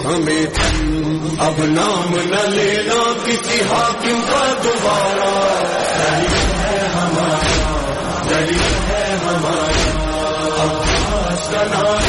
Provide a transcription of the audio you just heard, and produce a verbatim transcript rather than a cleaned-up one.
हमें तुम अब नाम न लेना किसी हाकिम का दोबारा। दलील है हमारा, दलील है हमारा, अब